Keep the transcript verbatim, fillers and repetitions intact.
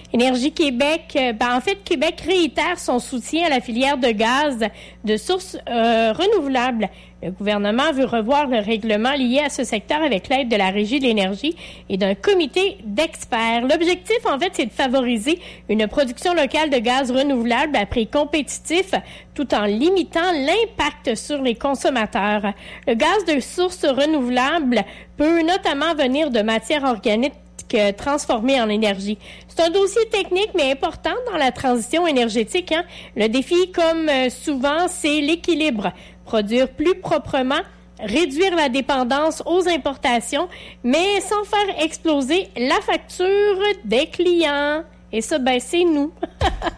Énergie Québec, euh, ben, en fait, Québec réitère son soutien à la filière de gaz de sources euh, renouvelables. Le gouvernement veut revoir le règlement lié à ce secteur avec l'aide de la Régie de l'énergie et d'un comité d'experts. L'objectif, en fait, c'est de favoriser une production locale de gaz renouvelable à prix compétitif tout en limitant l'impact sur les consommateurs. Le gaz de sources renouvelables peut notamment venir de matières organiques transformée en énergie. C'est un dossier technique, mais important dans la transition énergétique. Hein? Le défi, comme souvent, c'est l'équilibre. Produire plus proprement, réduire la dépendance aux importations, mais sans faire exploser la facture des clients. Et ça, ben, c'est nous.